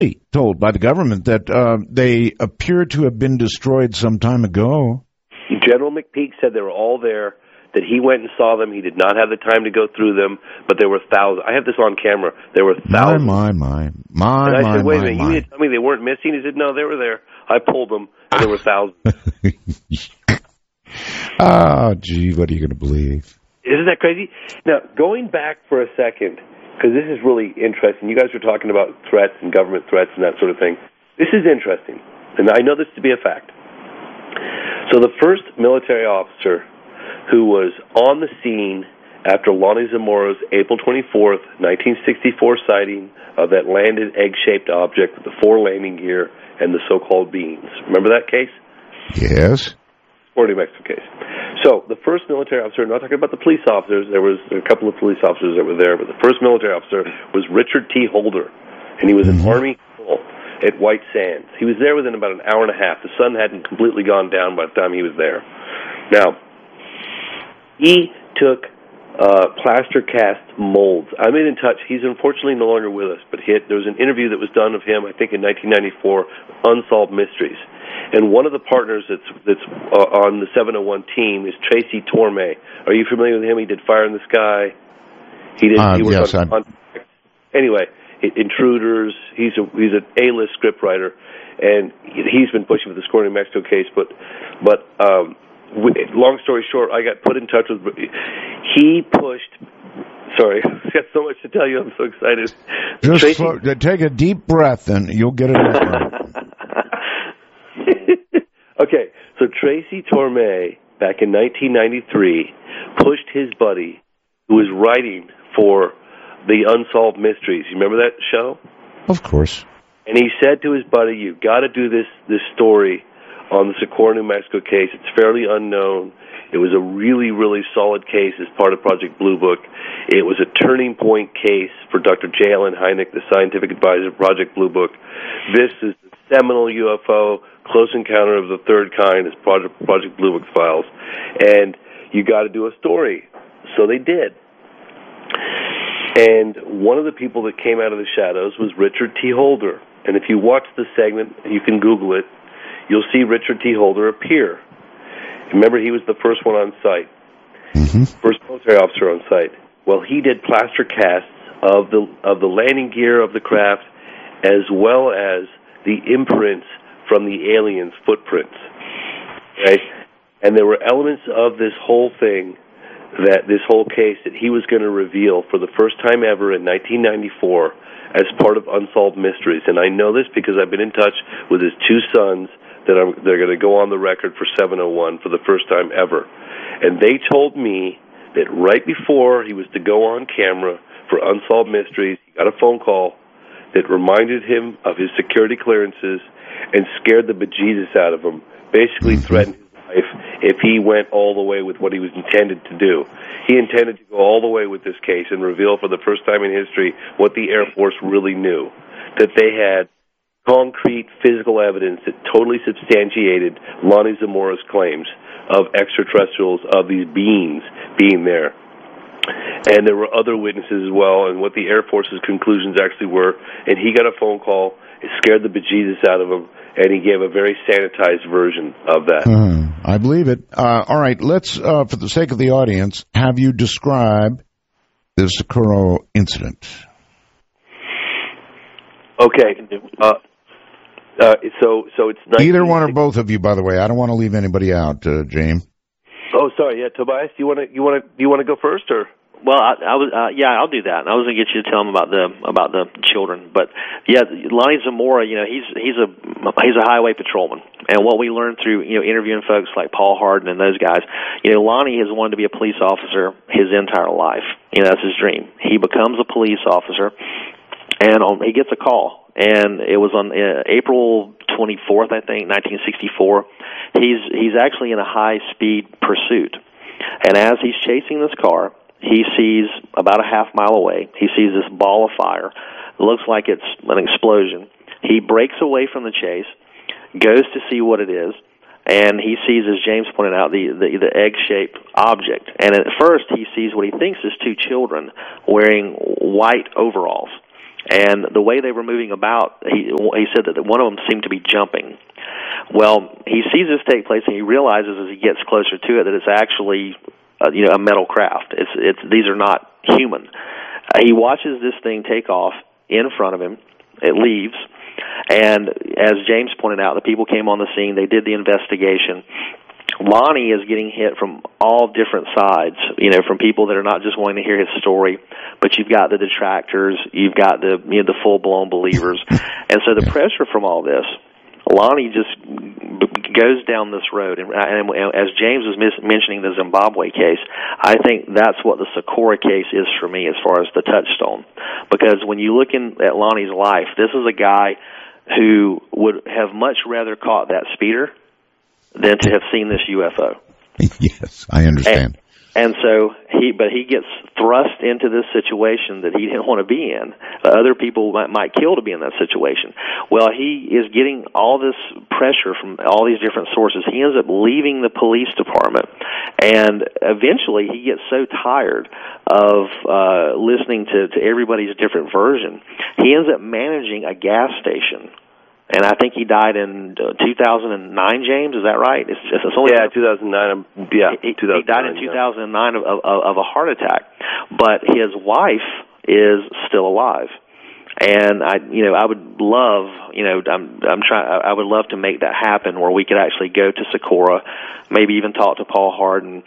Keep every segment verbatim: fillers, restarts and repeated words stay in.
told by the government that uh, they appear to have been destroyed some time ago. General McPeak said they were all there, that he went and saw them. He did not have the time to go through them, but there were thousands. I have this on camera. There were thousands. My, my, my, my, and I my, said, wait my, a minute, my. you didn't tell me they weren't missing? He said, no, they were there. I pulled them, and there were thousands. Oh, gee, what are you going to believe? Isn't that crazy? Now, going back for a second, because this is really interesting. You guys were talking about threats and government threats and that sort of thing. This is interesting, and I know this to be a fact. So the first military officer who was on the scene after Lonnie Zamora's April twenty-fourth, nineteen sixty-four sighting of that landed egg-shaped object with the four landing gear and the so-called beans. Remember that case? Yes. Fort New Mexico case. So the first military officer, I'm not talking about the police officers, there was a couple of police officers that were there, but the first military officer was Richard T. Holder, and he was an Mm-hmm. Army colonel at White Sands. He was there within about an hour and a half. The sun hadn't completely gone down by the time he was there. Now, he took uh, plaster cast molds. I'm in touch. He's unfortunately no longer with us, but he had, there was an interview that was done of him, I think in nineteen ninety-four, Unsolved Mysteries. And one of the partners that's that's uh, on the seven oh one team is Tracy Torme. Are you familiar with him? He did Fire in the Sky. He did. Uh, he was yes, on Contact. Anyway, Intruders. He's a he's an A-list scriptwriter, and he's been pushing for the Score New Mexico case. But but um, long story short, I got put in touch with. He pushed. Sorry, I've got so much to tell you. I'm so excited. Just Tracy, slow, take a deep breath, and you'll get it. Okay, so Tracy Torme, back in nineteen ninety-three, pushed his buddy, who was writing for the Unsolved Mysteries. You remember that show? Of course. And he said to his buddy, you've got to do this, this story on the Socorro, New Mexico case. It's fairly unknown. It was a really, really solid case as part of Project Blue Book. It was a turning point case for Doctor J. Allen Hynek, the scientific advisor of Project Blue Book. This is the seminal U F O, close encounter of the third kind, as Project, Project Blue Book files. And you got to do a story. So they did. And one of the people that came out of the shadows was Richard T. Holder. And if you watch the segment, you can Google it, you'll see Richard T. Holder appear. Remember, he was the first one on site, mm-hmm. first military officer on site. Well, he did plaster casts of the of the landing gear of the craft, as well as the imprints from the aliens' footprints. Okay? And there were elements of this whole thing, that this whole case, that he was going to reveal for the first time ever in nineteen ninety-four as part of Unsolved Mysteries. And I know this because I've been in touch with his two sons that are they're going to go on the record for seven oh one for the first time ever. And they told me that right before he was to go on camera for Unsolved Mysteries, he got a phone call that reminded him of his security clearances and scared the bejesus out of him, basically threatened his life if he went all the way with what he was intended to do. He intended to go all the way with this case and reveal for the first time in history what the Air Force really knew, that they had concrete physical evidence that totally substantiated Lonnie Zamora's claims of extraterrestrials, of these beings being there. And there were other witnesses as well, and what the Air Force's conclusions actually were. And he got a phone call. It scared the bejesus out of him, and he gave a very sanitized version of that. Uh, I believe it. Uh, all right, let's, uh, for the sake of the audience, have you describe the Socorro incident. Okay. Uh, uh, so, so it's either one or both of you. By the way, I don't want to leave anybody out, uh, James. Oh, sorry. Yeah, Tobias, do you want to you want to you want to go first, or? Well, I, I was uh, yeah, I'll do that. I was going to get you to tell him about the about the children, but yeah, Lonnie Zamora, you know, he's he's a he's a highway patrolman, and what we learned through you know interviewing folks like Paul Hardin and those guys, you know, Lonnie has wanted to be a police officer his entire life. You know, that's his dream. He becomes a police officer, and on, he gets a call, and it was on uh, April twenty-fourth, I think, nineteen sixty-four. He's he's actually in a high speed pursuit, and as he's chasing this car, he sees about a half mile away, he sees this ball of fire. It looks like it's an explosion. He breaks away from the chase, goes to see what it is, and he sees, as James pointed out, the, the, the egg-shaped object. And at first he sees what he thinks is two children wearing white overalls. And the way they were moving about, he, he said that one of them seemed to be jumping. Well, he sees this take place, and he realizes as he gets closer to it that it's actually, uh, you know, a metal craft. It's, it's these are not human. Uh, he watches this thing take off in front of him. It leaves, and as James pointed out, the people came on the scene. They did the investigation. Lonnie is getting hit from all different sides, you know, from people that are not just wanting to hear his story, but you've got the detractors, you've got the, you know, the full-blown believers. And so the pressure from all this, Lonnie just goes down this road. And, and as James was mis- mentioning the Zimbabwe case, I think that's what the Socorro case is for me as far as the touchstone. Because when you look in, at Lonnie's life, this is a guy who would have much rather caught that speeder than to have seen this U F O. Yes, I understand. And, and so he, but he gets thrust into this situation that he didn't want to be in. Uh, other people might, might kill to be in that situation. Well, he is getting all this pressure from all these different sources. He ends up leaving the police department, and eventually he gets so tired of uh, listening to, to everybody's different version, he ends up managing a gas station. And I think he died in uh, two thousand nine, James, is that right? It's just, it's only yeah, two thousand nine. Yeah, he, he died in two thousand nine of, of, of a heart attack. But his wife is still alive. And I, you know, I would love, you know, I'm, I'm trying, I would love to make that happen where we could actually go to Socorro, maybe even talk to Paul Hardin,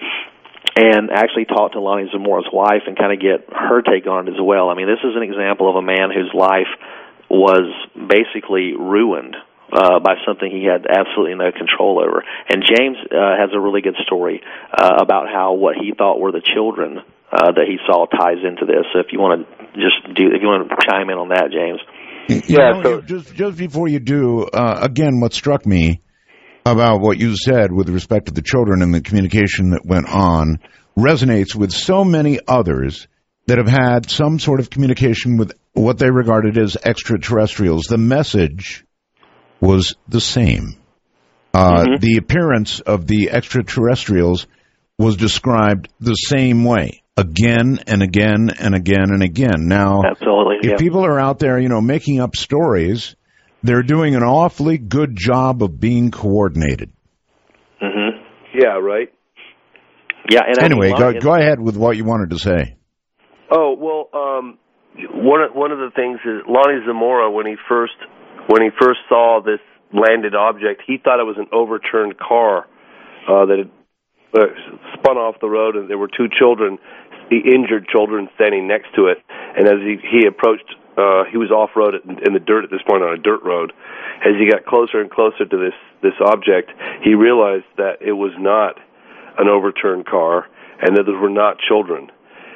and actually talk to Lonnie Zamora's wife and kind of get her take on it as well. I mean, this is an example of a man whose life was basically ruined uh, by something he had absolutely no control over. And James uh, has a really good story uh, about how what he thought were the children uh, that he saw ties into this. So if you want to just do, if you want to chime in on that, James. You yeah. Know, so just just before you do, uh, again, what struck me about what you said with respect to the children and the communication that went on resonates with so many others that have had some sort of communication with what they regarded as extraterrestrials. The message was the same. Uh, mm-hmm. The appearance of the extraterrestrials was described the same way, again and again and again and again. Now, Absolutely, if yeah. people are out there, you know, making up stories, they're doing an awfully good job of being coordinated. Mm-hmm. Yeah, right. Yeah. And anyway, I mean, go, go ahead with what you wanted to say. Oh well, um, one of, one of the things is Lonnie Zamora, when he first when he first saw this landed object, he thought it was an overturned car uh, that had uh, spun off the road, and there were two children, injured children, standing next to it. And as he, he approached, uh, he was off road in the dirt at this point on a dirt road. As he got closer and closer to this this object, he realized that it was not an overturned car, and that there were not children.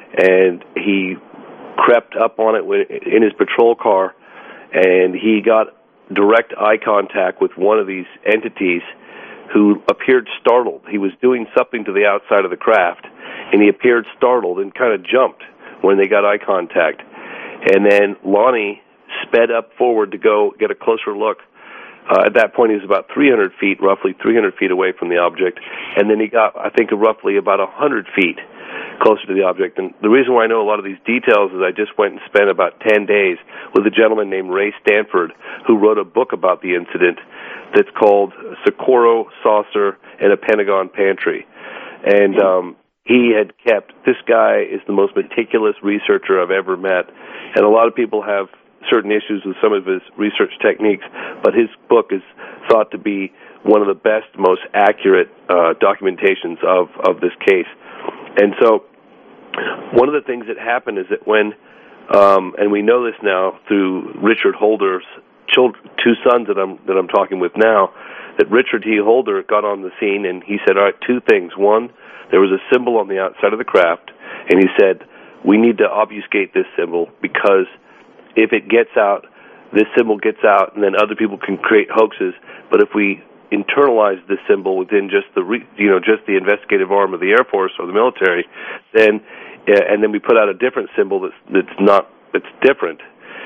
And he crept up on it in his patrol car, and he got direct eye contact with one of these entities who appeared startled. He was doing something to the outside of the craft, and he appeared startled and kind of jumped when they got eye contact. And then Lonnie sped up forward to go get a closer look. Uh, at that point, he was about three hundred feet, roughly three hundred feet away from the object. And then he got, I think, roughly about one hundred feet closer to the object. And the reason why I know a lot of these details is I just went and spent about ten days with a gentleman named Ray Stanford, who wrote a book about the incident that's called Socorro, Saucer, and a Pentagon Pantry. And um, he had kept, this guy is the most meticulous researcher I've ever met. And a lot of people have certain issues with some of his research techniques, but his book is thought to be one of the best, most accurate uh, documentations of, of this case. And so one of the things that happened is that when, um, and we know this now through Richard Holder's children, two sons that I'm that I'm talking with now, that Richard T. Holder got on the scene and he said, all right, two things. One, there was a symbol on the outside of the craft, and he said, we need to obfuscate this symbol because if it gets out, this symbol gets out, and then other people can create hoaxes. But if we internalize this symbol within just the re, you know just the investigative arm of the Air Force or the military, then uh, and then we put out a different symbol that's that's not that's different,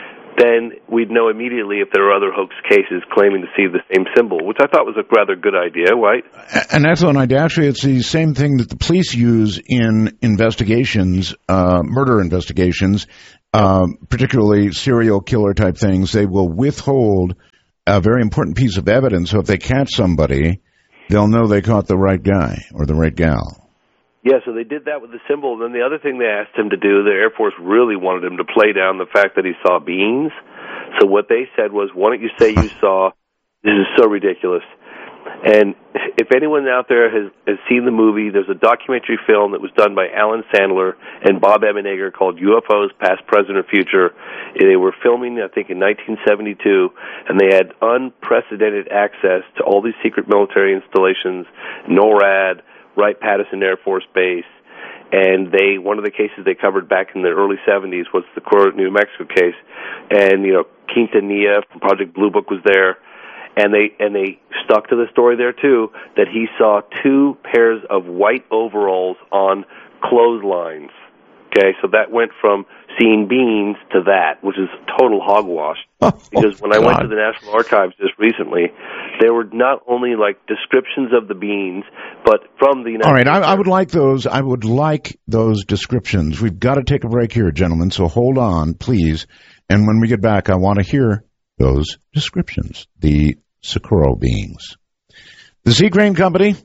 then we'd know immediately if there are other hoax cases claiming to see the same symbol, which I thought was a rather good idea, right? An excellent idea. Actually, it's the same thing that the police use in investigations, uh, murder investigations, um, particularly serial killer type things, they will withhold a very important piece of evidence. So if they catch somebody, they'll know they caught the right guy or the right gal. Yeah, so they did that with the symbol. And then the other thing they asked him to do, the Air Force really wanted him to play down the fact that he saw beans. So what they said was, why don't you say you saw, this is so ridiculous. And if anyone out there has, has seen the movie, there's a documentary film that was done by Alan Sandler and Bob Ebeneger called U F Os, Past, Present, or Future. They were filming, I think, in nineteen seventy-two, and they had unprecedented access to all these secret military installations, NORAD, Wright-Patterson Air Force Base, and they one of the cases they covered back in the early seventies was the Coeur New Mexico case, and, you know, Quintanilla from Project Blue Book was there. And they and they stuck to the story there, too, that he saw two pairs of white overalls on clotheslines. Okay, so that went from seeing beans to that, which is total hogwash. Because when I went to the National Archives just recently, there were not only, like, descriptions of the beans, but from the United All right, States. I, I would like those. I would like those descriptions. We've got to take a break here, gentlemen, so hold on, please. And when we get back, I want to hear those descriptions. The Socorro beans. The Sea Crane Company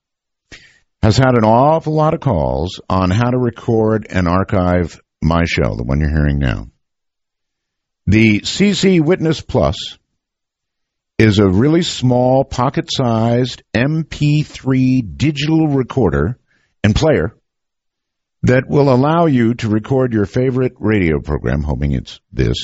has had an awful lot of calls on how to record and archive my show, the one you're hearing now. The C C Witness Plus is a really small, pocket-sized M P three digital recorder and player that will allow you to record your favorite radio program, hoping it's this.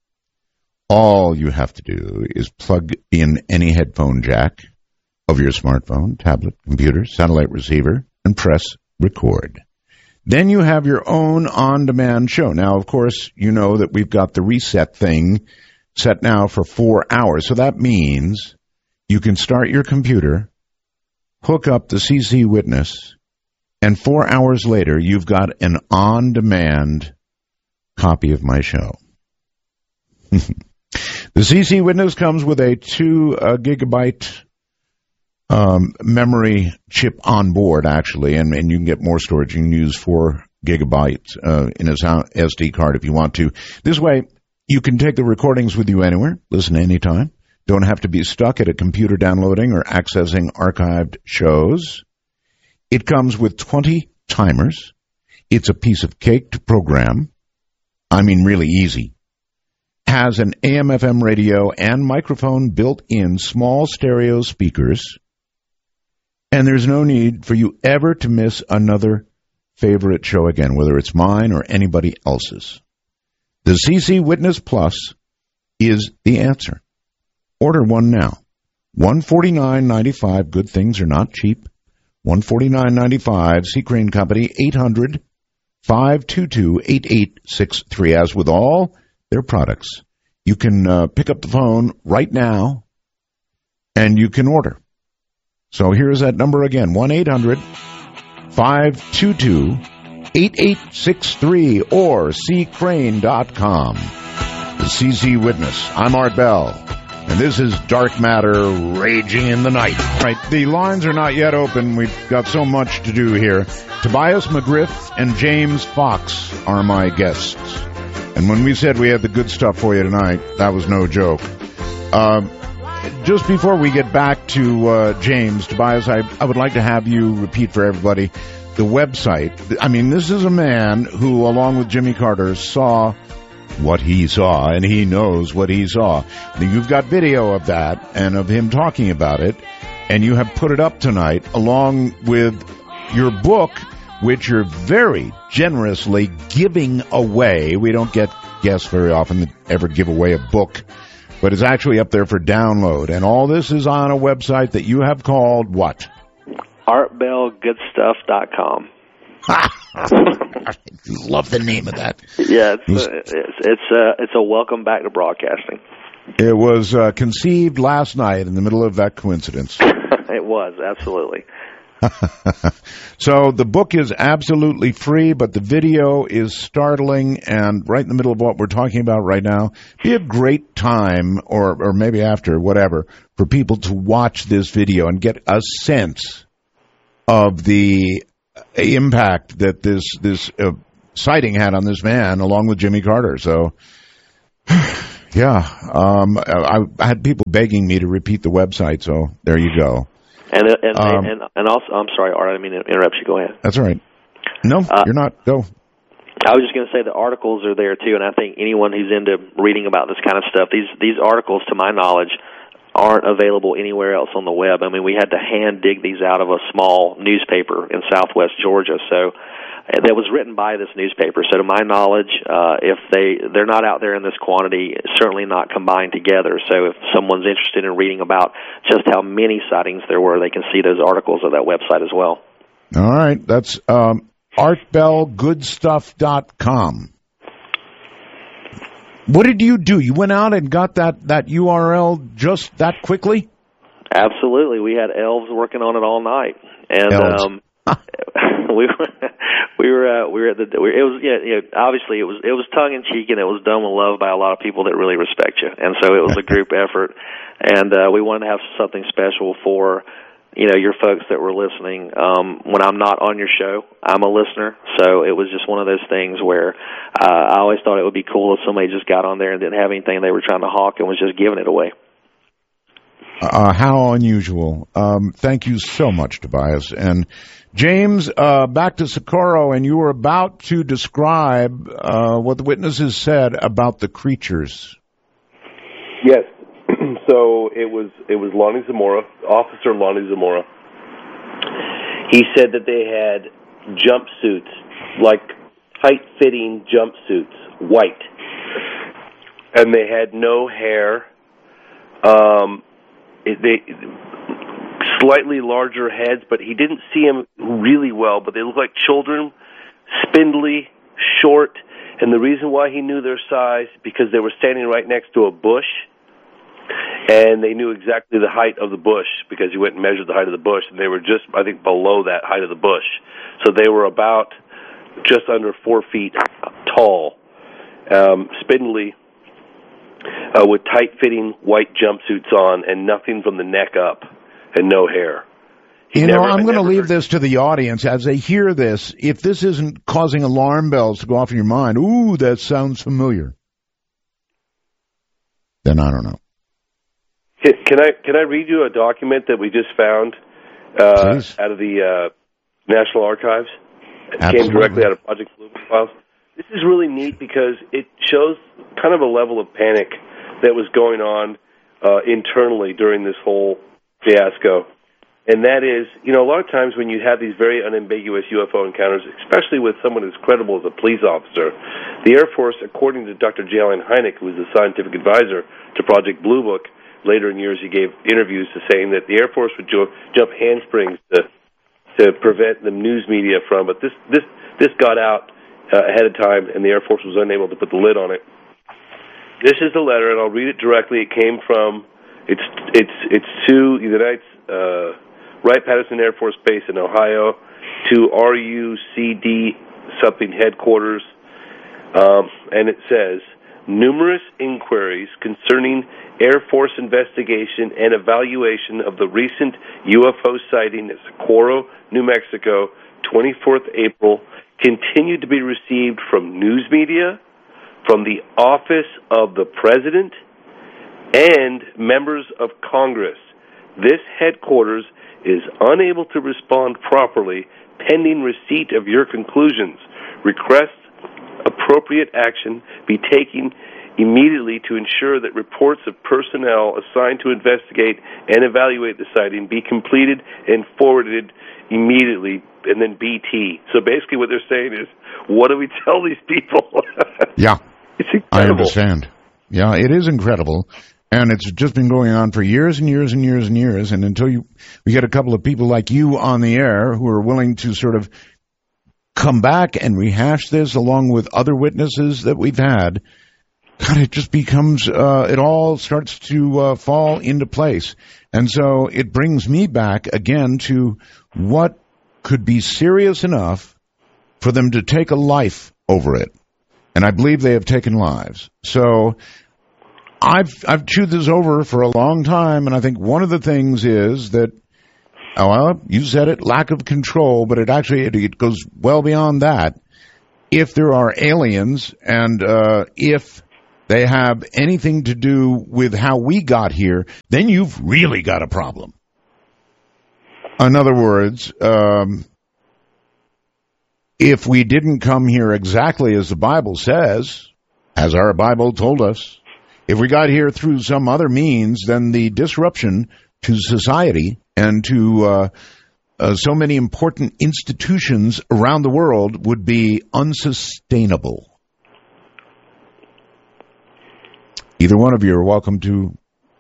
All you have to do is plug in any headphone jack of your smartphone, tablet, computer, satellite receiver, and press record. Then you have your own on-demand show. Now, of course, you know that we've got the reset thing set now for four hours. So that means you can start your computer, hook up the C C Witness, and four hours later, you've got an on-demand copy of my show. The C C Witness comes with a two uh, gigabyte um, memory chip on board, actually, and, and you can get more storage. You can use four gigabytes uh, in a S D card if you want to. This way, you can take the recordings with you anywhere, listen anytime. Don't have to be stuck at a computer downloading or accessing archived shows. It comes with twenty timers. It's a piece of cake to program. I mean, really easy. Has an A M F M radio and microphone built in, small stereo speakers, and there's no need for you ever to miss another favorite show again, whether it's mine or anybody else's. The C C Witness Plus is the answer. Order one now. one hundred forty-nine dollars and ninety-five cents. Good things are not cheap. one hundred forty-nine dollars and ninety-five cents. Sea Crane Company, eight hundred, five two two, eight eight six three. As with all their products, you can uh, pick up the phone right now and you can order. So here's that number again, one eight hundred, five two two, eight eight six three or sea crane dot com. The C C Witness. I'm Art Bell, and this is Dark Matter Raging in the Night. All right, the lines are not yet open. We've got so much to do here. Tobias McGriff and James Fox are my guests. And when we said we had the good stuff for you tonight, that was no joke. Uh, just before we get back to uh, James, Tobias, I, I would like to have you repeat for everybody the website. I mean, this is a man who, along with Jimmy Carter, saw what he saw, and he knows what he saw. You've got video of that and of him talking about it, and you have put it up tonight along with your book, which you're very generously giving away. We don't get guests very often that ever give away a book, but it's actually up there for download. And all this is on a website that you have called what? art bell good stuff dot com. I love the name of that. Yeah, it's a, it's it's a, it's a welcome back to broadcasting. It was uh, conceived last night in the middle of that coincidence. It was, absolutely. So the book is absolutely free, but the video is startling and right in the middle of what we're talking about right now. Be a great time, or or maybe after, whatever, for people to watch this video and get a sense of the impact that this this uh, sighting had on this man, along with Jimmy Carter. So, yeah, um, I, I had people begging me to repeat the website, so there you go. And and um, and, and also, I'm sorry, Art, I didn't mean to interrupt you. Go ahead. That's all right. No, uh, you're not. Go. I was just going to say the articles are there too, and I think anyone who's into reading about this kind of stuff, these these articles, to my knowledge, aren't available anywhere else on the web. I mean, we had to hand dig these out of a small newspaper in Southwest Georgia, so that was written by this newspaper. So to my knowledge, uh, if they, they're not out there in this quantity, certainly not combined together. So if someone's interested in reading about just how many sightings there were, they can see those articles at that website as well. All right. That's um, art bell good stuff dot com. What did you do? You went out and got that, that U R L just that quickly? Absolutely. We had elves working on it all night. And elves. um we were we were uh, we were at the we, it was yeah, you know, obviously it was it was tongue in cheek and it was done with love by a lot of people that really respect you, and so it was a group effort, and uh, we wanted to have something special for you know your folks that were listening. Um, when I'm not on your show, I'm a listener, so it was just one of those things where uh, I always thought it would be cool if somebody just got on there and didn't have anything they were trying to hawk and was just giving it away. Uh, how unusual. Um, thank you so much, Tobias. And James, uh, back to Socorro, and you were about to describe uh, what the witnesses said about the creatures. Yes. So it was it was Lonnie Zamora, Officer Lonnie Zamora. He said that they had jumpsuits, like tight-fitting jumpsuits, white, and they had no hair. Um, it, they slightly larger heads, but he didn't see them really well. But they looked like children, spindly, short, and the reason why he knew their size because they were standing right next to a bush. And they knew exactly the height of the bush because he went and measured the height of the bush, and they were just, I think, below that height of the bush. So they were about just under four feet tall, um, spindly, uh, with tight-fitting white jumpsuits on and nothing from the neck up and no hair. He you never, know, I'm going to leave heard... this to the audience. As they hear this, if this isn't causing alarm bells to go off in your mind, ooh, that sounds familiar, then I don't know. Can I can I read you a document that we just found uh, out of the uh, National Archives? It Absolutely. Came directly out of Project Blue Book files. This is really neat because it shows kind of a level of panic that was going on uh, internally during this whole fiasco. And that is, you know, a lot of times when you have these very unambiguous U F O encounters, especially with someone as credible as a police officer, the Air Force, according to Doctor J. Allen Hynek, who was the scientific advisor to Project Blue Book, later in years, he gave interviews to saying that the Air Force would jo- jump handsprings to to prevent the news media from. But this this this got out uh, ahead of time, and the Air Force was unable to put the lid on it. This is the letter, and I'll read it directly. It came from it's it's it's to the United uh, Wright-Patterson Air Force Base in Ohio, to R U C D something headquarters, um, and it says, numerous inquiries concerning Air Force investigation and evaluation of the recent U F O sighting at Socorro, New Mexico, twenty-fourth of April, continue to be received from news media, from the Office of the President, and members of Congress. This headquarters is unable to respond properly pending receipt of your conclusions. Request appropriate action be taken immediately to ensure that reports of personnel assigned to investigate and evaluate the sighting be completed and forwarded immediately, and then B T. So basically what they're saying is, what do we tell these people? Yeah, it's incredible. I understand. Yeah, it is incredible. And it's just been going on for years and years and years and years. And until you, we get a couple of people like you on the air who are willing to sort of come back and rehash this along with other witnesses that we've had, God, it just becomes, uh, it all starts to uh, fall into place. And so it brings me back again to what could be serious enough for them to take a life over it. And I believe they have taken lives. So I've I've chewed this over for a long time, and I think one of the things is that, oh, well, you said it, lack of control, but it actually it, it goes well beyond that. if there are aliens and uh, if they have anything to do with how we got here, then you've really got a problem. In other words, um, if we didn't come here exactly as the Bible says, as our Bible told us, if we got here through some other means, then the disruption to society and to uh, uh, so many important institutions around the world would be unsustainable. Either one of you are welcome to.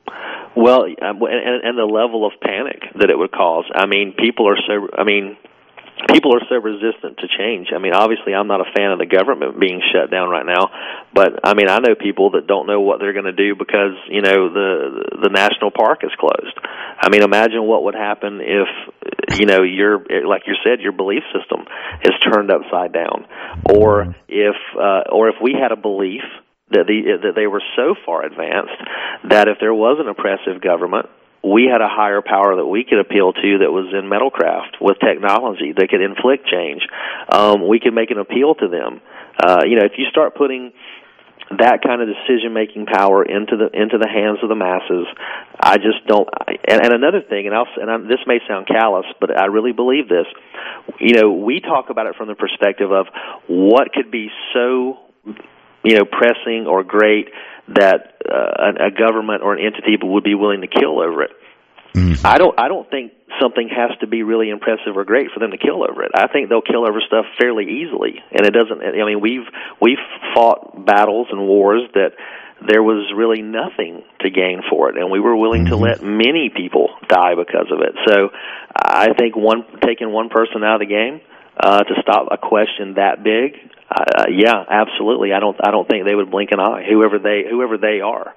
Well, and, and the level of panic that it would cause. I mean, people are so. I mean, people are so resistant to change. I mean, obviously, I'm not a fan of the government being shut down right now, but I mean, I know people that don't know what they're going to do because you know the the national park is closed. I mean, imagine what would happen if you know your like you said your belief system is turned upside down, or if uh, or if we had a belief that the that they were so far advanced that if there was an oppressive government, we had a higher power that we could appeal to that was in metalcraft with technology that could inflict change. Um, we could make an appeal to them. Uh, you know, if you start putting that kind of decision-making power into the into the hands of the masses, I just don't. And, and another thing, and, I'll, and I, this may sound callous, but I really believe this. You know, we talk about it from the perspective of what could be so, you know, pressing or great that uh, a, a government or an entity would be willing to kill over it. Mm-hmm. I don't. I don't think something has to be really impressive or great for them to kill over it. I think they'll kill over stuff fairly easily, and it doesn't. I mean, we've we've fought battles and wars that there was really nothing to gain for it, and we were willing mm-hmm. to let many people die because of it. So, I think one taking one person out of the game uh, to stop a question that big. Uh, yeah, absolutely. I don't. I don't think they would blink an eye. Whoever they, whoever they are.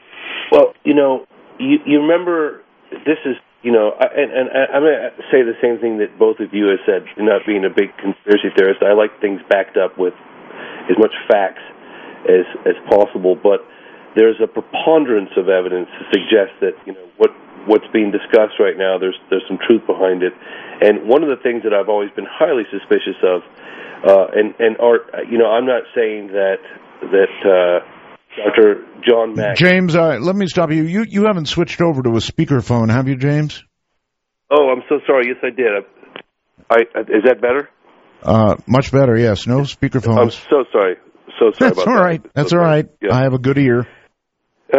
Well, you know, you, you remember this is, you know, and, and I'm going to say the same thing that both of you have said. Not being a big conspiracy theorist, I like things backed up with as much facts as as possible. But there's a preponderance of evidence to suggest that you know what what's being discussed right now. There's there's some truth behind it, and one of the things that I've always been highly suspicious of. Uh, and, and Art, you know, I'm not saying that that uh, Doctor John Mack... James, uh, let me stop you. You you haven't switched over to a speakerphone, have you, James? Oh, I'm so sorry. Yes, I did. I, I, is that better? Uh, much better, yes. No speakerphones. I'm so sorry. So sorry That's about all that. right. That's so all right. Yeah. I have a good ear. Uh,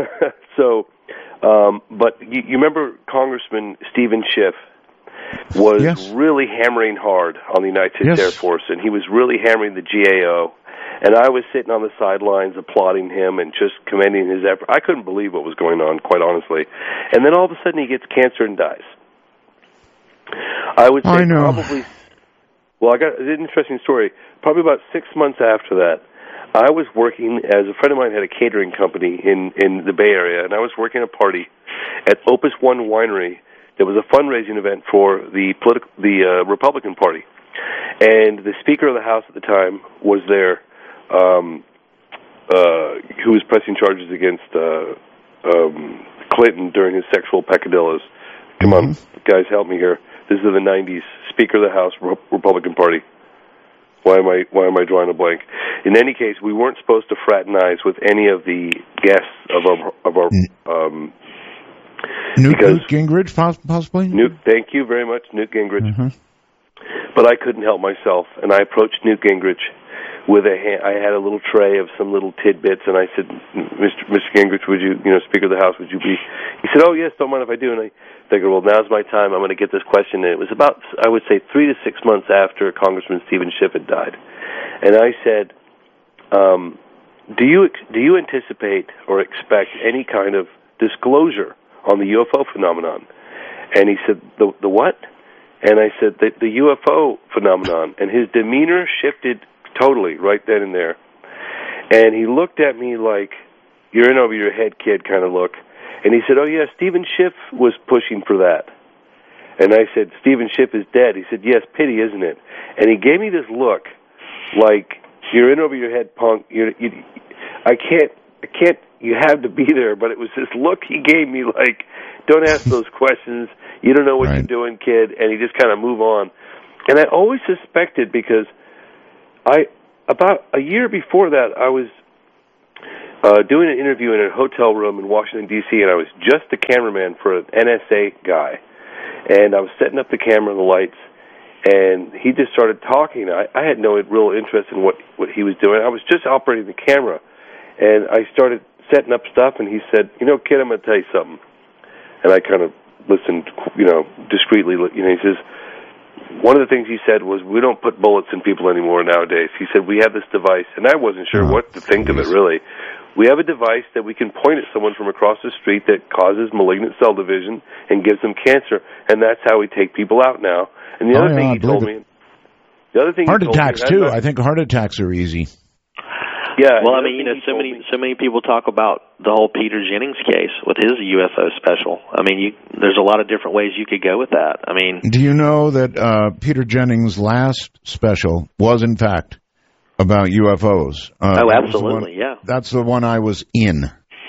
so, um, but you, you remember Congressman Stephen Schiff was yes. really hammering hard on the United States yes. Air Force, and he was really hammering the G A O. And I was sitting on the sidelines applauding him and just commending his effort. I couldn't believe what was going on, quite honestly. And then all of a sudden he gets cancer and dies. I would say I know. probably, well, I got an interesting story. Probably about six months after that, I was working, as a friend of mine had a catering company in, in the Bay Area, and I was working a party at Opus One Winery. There was a fundraising event for the political, the uh, Republican Party, and the Speaker of the House at the time was there, um, uh, who was pressing charges against uh, um, Clinton during his sexual peccadillos. Come mm-hmm. on, guys, help me here. This is in the nineties. Speaker of the House, Re- Republican Party. Why am I why am I drawing a blank? In any case, we weren't supposed to fraternize with any of the guests of our of our. Um, Newt, Newt Gingrich, possibly? Newt, thank you very much, Newt Gingrich. Mm-hmm. But I couldn't help myself, and I approached Newt Gingrich with a hand. I had a little tray of some little tidbits, and I said, Mister Mister Gingrich, would you, you know, Speaker of the House, would you be? He said, oh, yes, don't mind if I do. And I figured, well, now's my time. I'm going to get this question. And it was about, I would say, three to six months after Congressman Stephen Schiff had died. And I said, um, do you do you anticipate or expect any kind of disclosure on the U F O phenomenon? And he said, the the what? And I said, the, the U F O phenomenon. And his demeanor shifted totally right then and there. And he looked at me like, you're in over your head, kid, kind of look. And he said, oh, yeah, Stephen Schiff was pushing for that. And I said, Stephen Schiff is dead. He said, yes, pity, isn't it? And he gave me this look like, you're in over your head, punk. You're, you, I can't, I can't, you have to be there. But it was this look he gave me like, don't ask those questions. You don't know what right. you're doing, kid. And he just kind of move on. And I always suspected, because I about a year before that, I was uh, doing an interview in a hotel room in Washington, D C, and I was just the cameraman for an N S A guy. And I was setting up the camera and the lights, and he just started talking. I, I had no real interest in what, what he was doing. I was just operating the camera, and I started setting up stuff, and he said, you know, kid, I'm going to tell you something. And I kind of listened, you know, discreetly. You know, he says, one of the things he said was, we don't put bullets in people anymore nowadays. He said, we have this device, and I wasn't sure oh, what to think geez. of it, really. We have a device that we can point at someone from across the street that causes malignant cell division and gives them cancer, and that's how we take people out now. And the oh, other yeah, thing he told it. me... The other thing heart he told attacks, me, too. Not, I think heart attacks are easy. Yeah. Well, I mean, you know, so many me, so many people talk about the whole Peter Jennings case with his U F O special. I mean, you, there's a lot of different ways you could go with that. I mean, do you know that uh, Peter Jennings' last special was, in fact, about U F Os? Uh, oh, absolutely, one, yeah. That's the one I was in.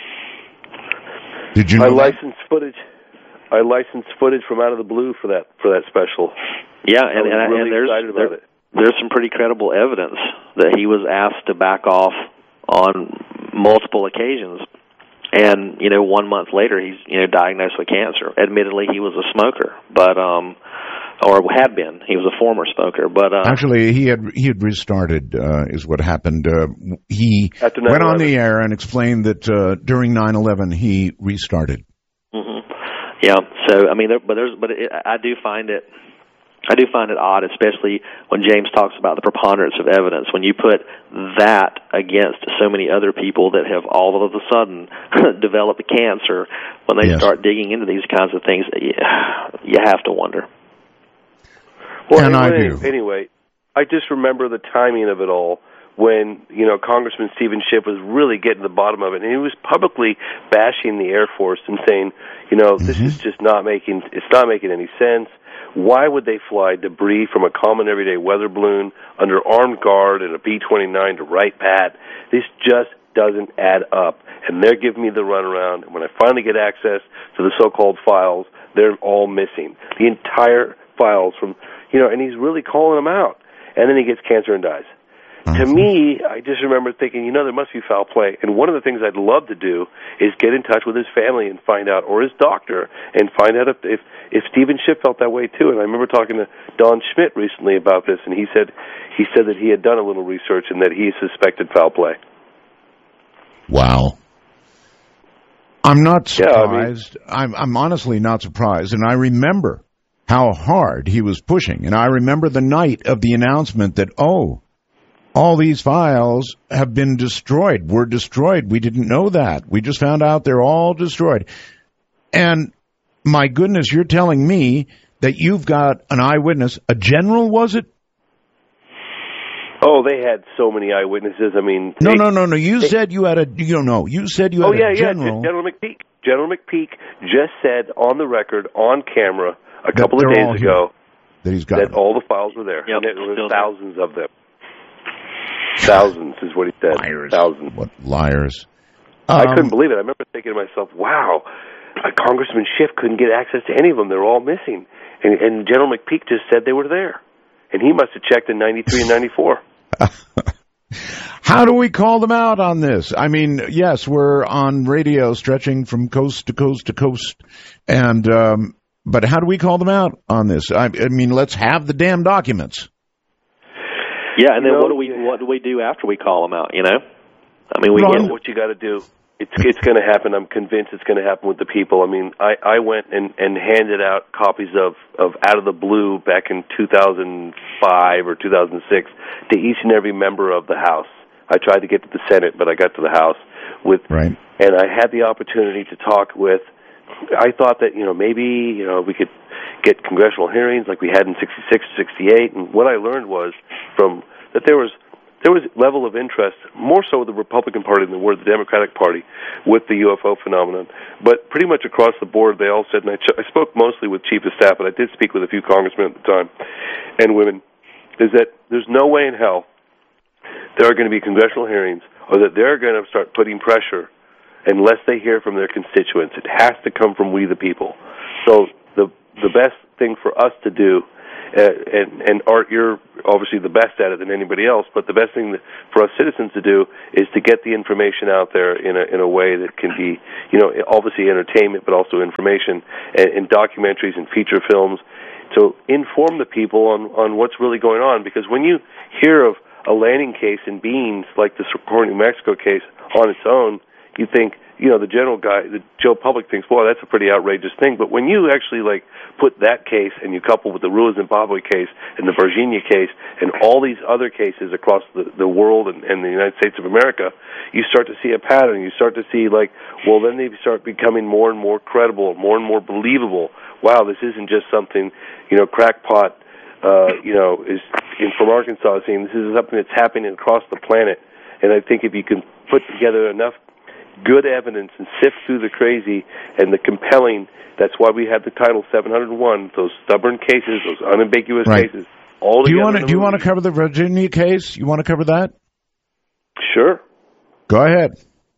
Did you know I that? licensed footage. I licensed footage from Out of the Blue for that for that special. Yeah, and, and, really and there's excited about there, it. there's some pretty credible evidence that he was asked to back off on multiple occasions, and you know, one month later, he's you know diagnosed with cancer. Admittedly, he was a smoker, but um, or had been. He was a former smoker, but uh, actually, he had he had restarted. Uh, is what happened. Uh, he went on the air and explained that uh, during nine eleven he restarted. Mm-hmm. Yeah. So I mean, there, but there's but it, I do find it. I do find it odd, especially when James talks about the preponderance of evidence. When you put that against so many other people that have all of a sudden developed cancer, when they yes. start digging into these kinds of things, you, you have to wonder. Well, and anyway, I do. Anyway, I just remember the timing of it all when, you know, Congressman Stephen Schiff was really getting to the bottom of it, and he was publicly bashing the Air Force and saying, you know, mm-hmm. this is just not making, it's not making any sense. Why would they fly debris from a common everyday weather balloon under armed guard and a B twenty-nine to Wright Pat? This just doesn't add up. And they're giving me the runaround. And when I finally get access to the so-called files, they're all missing. The entire files from, you know, and he's really calling them out. And then he gets cancer and dies. To me, I just remember thinking, you know, there must be foul play. And one of the things I'd love to do is get in touch with his family and find out, or his doctor, and find out if if, if Stephen Schiff felt that way too. And I remember talking to Don Schmidt recently about this, and he said he said that he had done a little research and that he suspected foul play. Wow. I'm not surprised. Yeah, I I'm, mean, I'm honestly not surprised. And I remember how hard he was pushing. And I remember the night of the announcement that, oh, all these files have been destroyed. Were destroyed. We didn't know that. We just found out they're all destroyed. And my goodness, you're telling me that you've got an eyewitness. A general, was it? Oh, they had so many eyewitnesses. I mean, no, they, no, no, no. You they, said you had a. You don't know. You said you had oh, yeah, a general. yeah, General McPeak. General McPeak just said on the record, on camera, a couple of days ago, that he's got that them. all the files were there. Yep, and there were thousands of them. Thousands is what he said. Liars. Thousands. What liars. I Um, couldn't believe it. I remember thinking to myself, wow, uh, Congressman Schiff couldn't get access to any of them. They're all missing. And, and General McPeak just said they were there. And he must have checked in ninety-three and ninety-four. How do we call them out on this? I mean, yes, we're on radio stretching from coast to coast to coast. And, um, but how do we call them out on this? I, I mean, let's have the damn documents. Yeah, and then you know, what do we what do we do after we call them out? You know, I mean, we Ron, get what you got to do. It's it's going to happen. I'm convinced it's going to happen with the people. I mean, I, I went and, and handed out copies of, of Out of the Blue back in two thousand five or two thousand six to each and every member of the House. I tried to get to the Senate, but I got to the House with, right. And I had the opportunity to talk with. I thought that you know maybe you know we could get congressional hearings like we had in sixty-six, sixty-eight, and what I learned was from that there was. There was a level of interest, more so with the Republican Party than the Democratic Party, with the U F O phenomenon. But pretty much across the board, they all said, and I, ch- I spoke mostly with Chief of Staff, but I did speak with a few congressmen at the time, and women, is that there's no way in hell there are going to be congressional hearings or that they're going to start putting pressure unless they hear from their constituents. It has to come from we the people. So the the best thing for us to do, Uh, and, and Art, you're obviously the best at it than anybody else, but the best thing that, for us citizens to do is to get the information out there in a in a way that can be, you know, obviously entertainment, but also information, and, and documentaries and feature films, to inform the people on, on what's really going on. Because when you hear of a landing case in Beans, like the Socorro, New Mexico case, on its own, you think, you know, the general guy, the Joe Public thinks, boy, that's a pretty outrageous thing. But when you actually, like, put that case and you couple with the Rua Zimbabwe case and the Virginia case and all these other cases across the, the world and, and the United States of America, you start to see a pattern. You start to see, like, well, then they start becoming more and more credible, more and more believable. Wow, this isn't just something, you know, crackpot, uh, you know, is in, from Arkansas saying this is something that's happening across the planet. And I think if you can put together enough good evidence and sift through the crazy and the compelling, that's why we have the title seven hundred one, those stubborn cases, those unambiguous right. cases, all do you together. want to, do you want to cover the Virginia case? You want to cover that? Sure. Go ahead.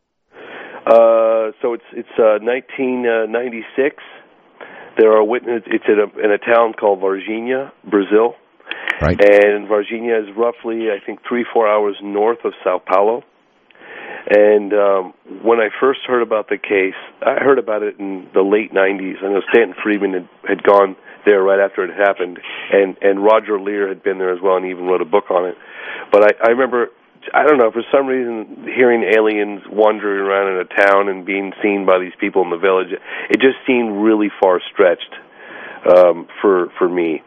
Uh, so it's it's uh, nineteen ninety-six. There are witnesses. It's in a, in a town called Varginha, Brazil. Right. And Varginha is roughly, I think, three, four hours north of Sao Paulo. And um, when I first heard about the case, I heard about it in the late nineties. I know Stanton Friedman had, had gone there right after it happened, and, and Roger Lear had been there as well and even wrote a book on it. But I, I remember, I don't know, for some reason, hearing aliens wandering around in a town and being seen by these people in the village, it just seemed really far-stretched um, for for me.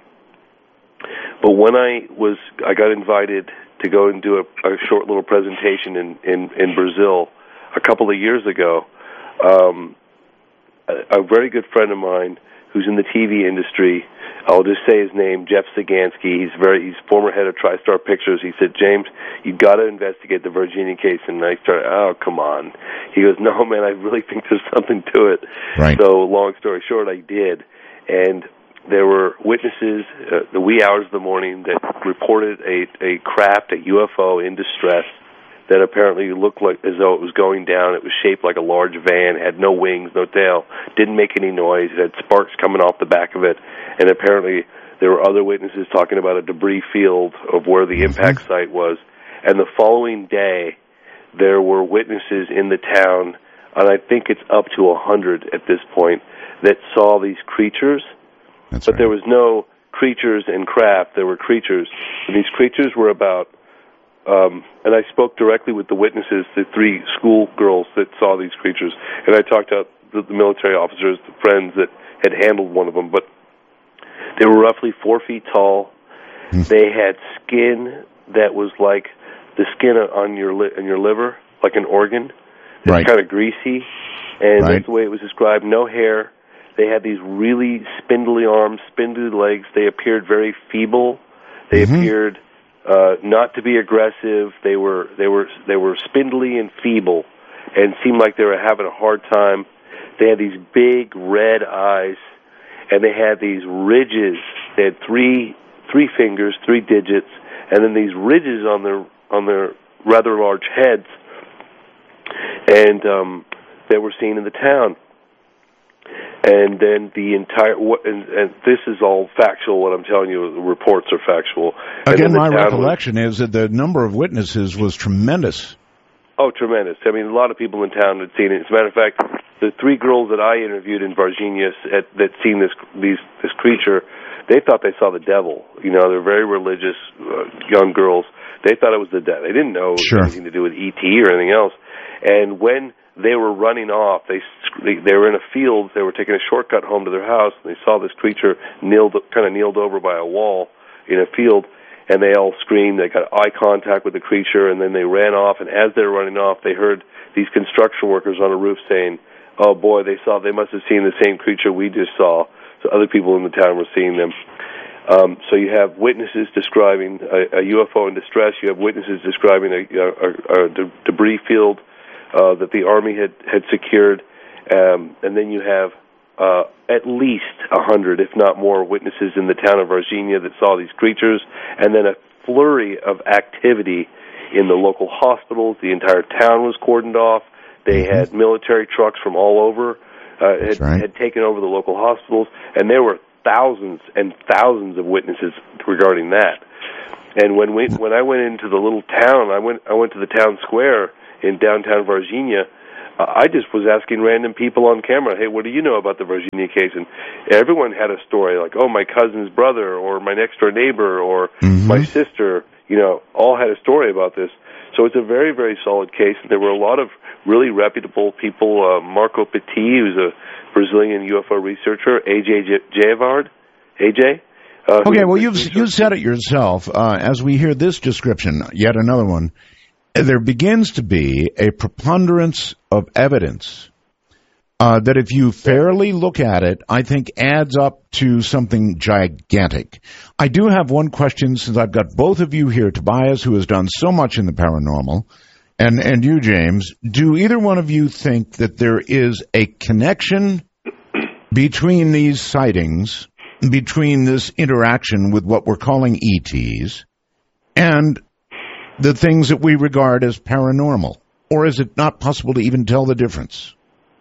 But when I was, I got invited to go and do a, a short little presentation in, in, in Brazil a couple of years ago. Um, a, a very good friend of mine who's in the T V industry, I'll just say his name, Jeff Sagansky. He's very he's former head of TriStar Pictures. He said, James, you got to investigate the Virginia case. And I started, oh, come on. He goes, no, man, I really think there's something to it. Right. So long story short, I did. And there were witnesses, uh, the wee hours of the morning, that reported a, a craft, a U F O in distress that apparently looked like as though it was going down. It was shaped like a large van, had no wings, no tail, didn't make any noise. It had sparks coming off the back of it. And apparently there were other witnesses talking about a debris field of where the impact site was. And the following day, there were witnesses in the town, and I think it's up to a hundred at this point, that saw these creatures. That's but right. There was no creatures and craft. There were creatures. And these creatures were about, um, and I spoke directly with the witnesses, the three schoolgirls that saw these creatures. And I talked to the, the military officers, the friends that had handled one of them. But they were roughly four feet tall. Hmm. They had skin that was like the skin on your li- on your liver, like an organ. It's right. kind of greasy. And right. that's the way it was described. No hair. They had these really spindly arms, spindly legs. They appeared very feeble. They mm-hmm. appeared uh, not to be aggressive. They were they were they were spindly and feeble, and seemed like they were having a hard time. They had these big red eyes, and they had these ridges. They had three three fingers, three digits, and then these ridges on their on their rather large heads, and um, they were seen in the town. And then the entire, and, and this is all factual, what I'm telling you, the reports are factual. Again, my recollection was, is that the number of witnesses was tremendous. Oh, tremendous. I mean, a lot of people in town had seen it. As a matter of fact, the three girls that I interviewed in Varginha at, that seen this these, this creature, they thought they saw the devil. You know, they're very religious uh, young girls. They thought it was the devil. They didn't know it sure. had anything to do with E T or anything else. And when they were running off, they they were in a field, they were taking a shortcut home to their house, and they saw this creature kneeled, kind of kneeled over by a wall in a field, and they all screamed. They got eye contact with the creature, and then they ran off, and as they were running off, they heard these construction workers on a roof saying, oh boy, they saw, they must have seen the same creature we just saw. So other people in the town were seeing them. Um, so you have witnesses describing a, a U F O in distress. You have witnesses describing a, a, a de- debris field uh, that the Army had, had secured. Um, and then you have uh, at least a hundred, if not more, witnesses in the town of Varginha that saw these creatures. And then a flurry of activity in the local hospitals. The entire town was cordoned off. They mm-hmm. had military trucks from all over, uh, had, right. had taken over the local hospitals. And there were thousands and thousands of witnesses regarding that. And when we when I went into the little town, I went I went to the town square in downtown Virginia. Uh, I just was asking random people on camera, "Hey, what do you know about the Virginia case?" And everyone had a story, like, "Oh, my cousin's brother, or my next door neighbor, or mm-hmm. my sister." You know, all had a story about this. So it's a very, very solid case. And there were a lot of really reputable people. Uh, Marco Petit, who's a Brazilian U F O researcher, A J Javard, A J. Uh, okay, well, you've you said it yourself. Uh, as we hear this description, yet another one, there begins to be a preponderance of evidence uh, that if you fairly look at it, I think adds up to something gigantic. I do have one question, since I've got both of you here, Tobias, who has done so much in the paranormal, and, and you, James. Do either one of you think that there is a connection between these sightings, between this interaction with what we're calling E Ts, and the things that we regard as paranormal? Or is it not possible to even tell the difference?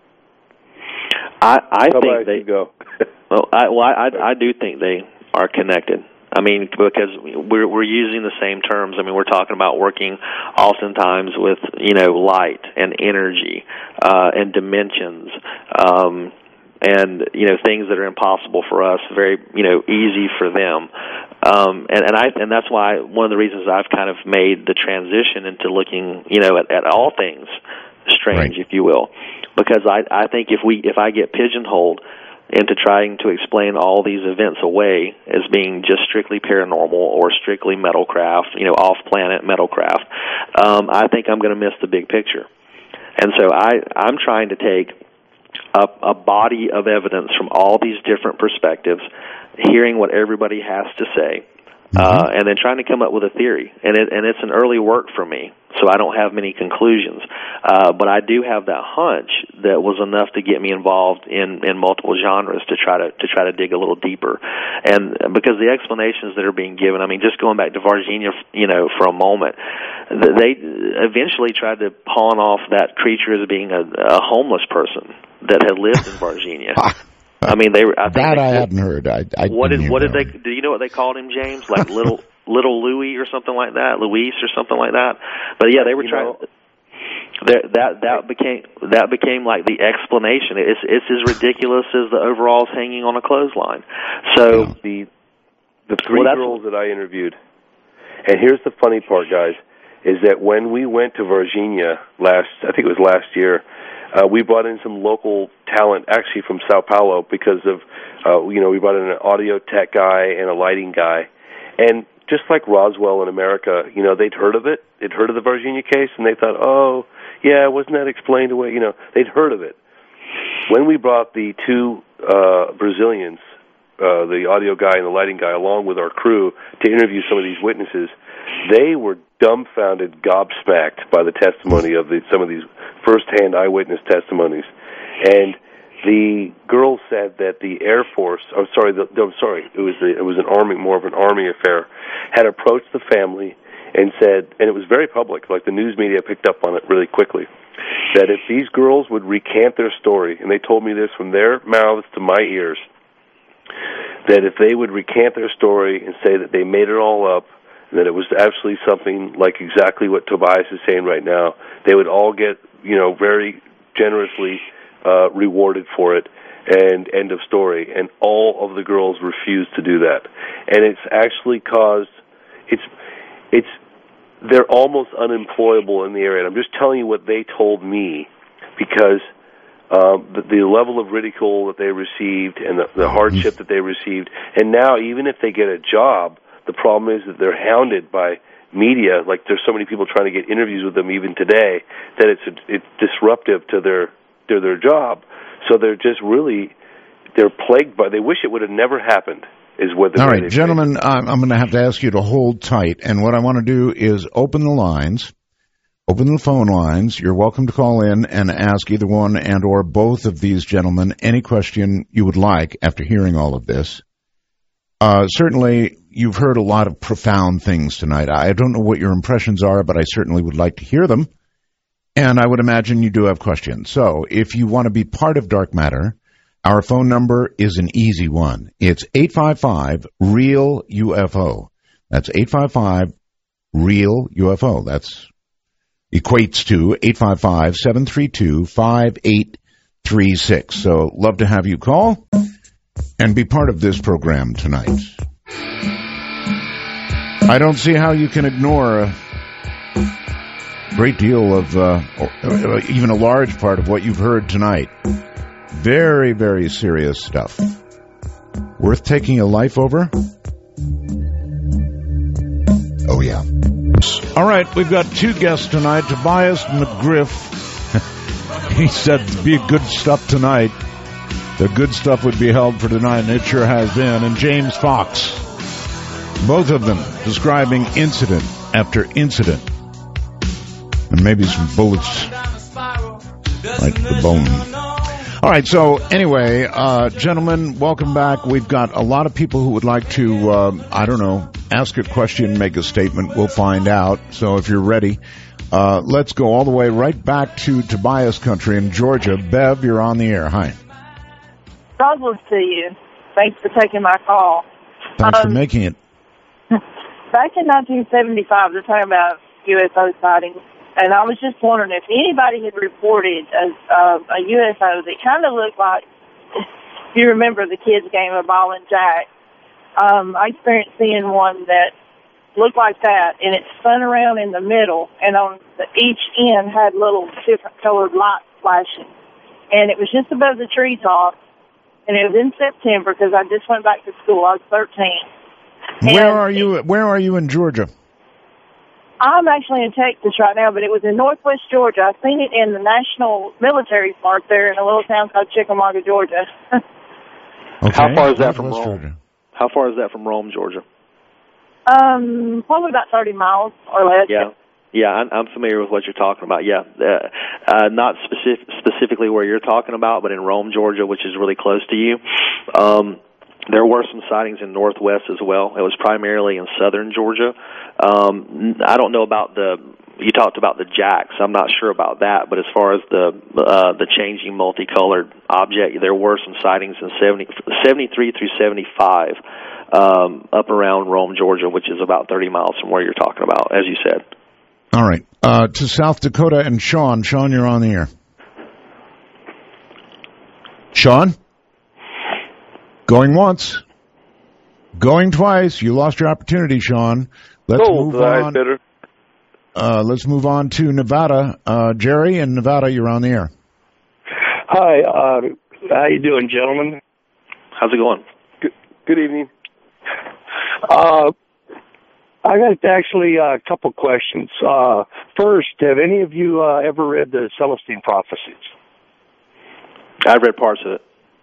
I, I think they go. well, I, well I, I do think they are connected. I mean, because we're we're using the same terms. I mean, we're talking about working oftentimes with, you know, light and energy uh, and dimensions, um, and, you know, things that are impossible for us, very, you know, easy for them. Um, and, and I and that's why one of the reasons I've kind of made the transition into looking, you know, at, at all things strange, right, if you will, because I I think if we if I get pigeonholed into trying to explain all these events away as being just strictly paranormal or strictly metalcraft, you know, off-planet metalcraft, um, I think I'm going to miss the big picture. And so I I'm trying to take a, a body of evidence from all these different perspectives, hearing what everybody has to say, uh, mm-hmm. and then trying to come up with a theory. And it, and it's an early work for me, so I don't have many conclusions. Uh, but I do have that hunch that was enough to get me involved in, in multiple genres to try to to try to dig a little deeper. And because the explanations that are being given, I mean, just going back to Virginia, you know, for a moment, they eventually tried to pawn off that creature as being a, a homeless person that had lived in Virginia. I mean, they. I think that they, I hadn't heard. I, I what did what did that. they? Do you know what they called him, James? Like little little Louis or something like that, Luis or something like that. But yeah, they were you trying. Know, that that became that became like the explanation. It's it's as ridiculous as the overalls hanging on a clothesline. So the the three well, girls that I interviewed, and here's the funny part, guys, is that when we went to Virginia last, I think it was last year. Uh, we brought in some local talent, actually from Sao Paulo, because of, uh, you know, we brought in an audio tech guy and a lighting guy. And just like Roswell in America, you know, they'd heard of it. They'd heard of the Virginia case, and they thought, oh, yeah, wasn't that explained away? You know, they'd heard of it. When we brought the two uh, Brazilians, uh, the audio guy and the lighting guy, along with our crew to interview some of these witnesses, they were dumbfounded, gobsmacked by the testimony of the, some of these first-hand eyewitness testimonies. And the girls said that the Air Force, I'm sorry, the, I'm sorry, it was the, it was an army, more of an army affair, had approached the family and said, and it was very public, like the news media picked up on it really quickly, that if these girls would recant their story, and they told me this from their mouths to my ears, that if they would recant their story and say that they made it all up, that it was actually something like exactly what Tobias is saying right now, they would all get, you know, very generously uh, rewarded for it, and end of story. And all of the girls refused to do that. And it's actually caused, it's, it's, they're almost unemployable in the area. And I'm just telling you what they told me, because uh, the, the level of ridicule that they received and the, the hardship that they received, and now even if they get a job, the problem is that they're hounded by media. Like, there's so many people trying to get interviews with them even today that it's it's disruptive to their to their job. So they're just really they're plagued by. They wish it would have never happened. Is what they're all right, gentlemen. I'm, I'm going to have to ask you to hold tight. And what I want to do is open the lines, open the phone lines. You're welcome to call in and ask either one and or both of these gentlemen any question you would like after hearing all of this. Uh, certainly, you've heard a lot of profound things tonight. I don't know what your impressions are, but I certainly would like to hear them. And I would imagine you do have questions. So if you want to be part of Dark Matter, our phone number is an easy one. It's eight five five, R E A L U F O. That's eight five five, REAL U F O. That's equates to eight five five, seven three two, five eight three six. So love to have you call and be part of this program tonight. I don't see how you can ignore a great deal of, uh, or even a large part of what you've heard tonight. Very, very serious stuff. Worth taking a life over? Oh, yeah. All right, we've got two guests tonight. Tobias McGriff. He said to be good stuff tonight. The good stuff would be held for tonight, and it sure has been. And James Fox. Both of them describing incident after incident. And maybe some bullets like the bone. All right, so anyway, uh, gentlemen, welcome back. We've got a lot of people who would like to, uh, I don't know, ask a question, make a statement. We'll find out. So if you're ready, uh, let's go all the way right back to Tobias country in Georgia. Bev, you're on the air. Hi. Douglas to you. Thanks for taking my call. Thanks um, for making it. Back in nineteen seventy-five, they're talking about U F O sightings. And I was just wondering if anybody had reported a, uh, a U F O that kind of looked like, if you remember the kids' game of Ball and Jack, um, I experienced seeing one that looked like that, and it spun around in the middle, and on the, each end had little different colored lights flashing. And it was just above the treetop, and it was in September because I just went back to school. I was thirteen. Where and are you? Where are you in Georgia? I'm actually in Texas right now, but it was in northwest Georgia. I've seen it in the National Military Park there in a little town called Chickamauga, Georgia. Okay. How far is that from Rome? Georgia. How far is that from Rome, Georgia? Um, probably about thirty miles or less. Yeah. Yeah, I'm, I'm familiar with what you're talking about. Yeah, uh, uh, not specific, specifically where you're talking about, but in Rome, Georgia, which is really close to you. Um, There were some sightings in Northwest as well. It was primarily in southern Georgia. Um, I don't know about the, you talked about the jacks. I'm not sure about that, but as far as the uh, the changing multicolored object, there were some sightings in seventy, seventy-three through seventy-five um, up around Rome, Georgia, which is about thirty miles from where you're talking about, as you said. All right. Uh, to South Dakota and Sean. Sean, you're on the air. Sean? Going once. Going twice. You lost your opportunity, Sean. Let's oh, move on. Better. Uh, let's move on to Nevada. Uh, Jerry in Nevada, you're on the air. Hi. Uh, how you doing, gentlemen? How's it going? Good, good evening. Uh, I got actually a couple questions. Uh, first, have any of you uh, ever read the Celestine Prophecies? I've read parts of it.